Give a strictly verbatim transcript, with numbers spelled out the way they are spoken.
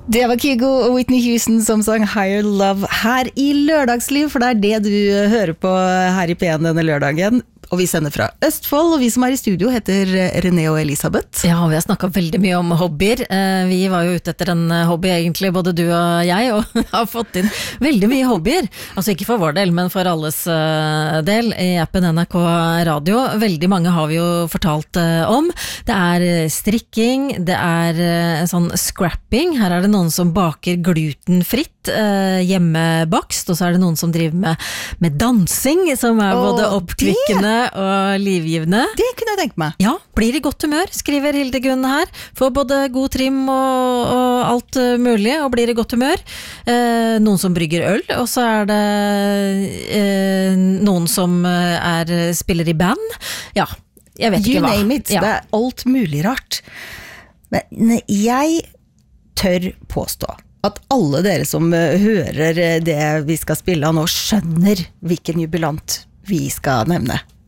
Det var Kygo og Whitney Houston som sang Higher Love her i Lørdagsliv, for det er det du hører på her i P en denne lørdagen. Og vi sender fra Østfold, og vi som er i studio heter René og Elisabeth. Ja, vi har snakket veldig mye om hobbyer. Vi var jo ute etter en hobby egentlig, både du og jeg, og har fått inn veldig mye hobbyer. Altså ikke for vår del, men for alles del i appen N R K Radio. Veldig mange har vi jo fortalt om. Det er strikking, det er sånn scrapping. Her er det noen som baker glutenfritt, hjemmebakst, og så er det noen som driver med, med dansing, som er både Åh, oppkvikkende og livgivende. Det kunne jeg tenke meg. Ja, blir i godt humør, skriver Hildegunn her. Får både god trim og, og alt mulig, og blir i godt humør. Eh, noen som brygger øl, og så er det eh, noen som er, spiller i band. Ja, jeg vet You ikke hva. You name it, ja. Det er alt mulig rart. Men jeg tør påstå at alle dere som hører det vi skal spille av nå, skjønner hvilken jubilant vi skal nevne.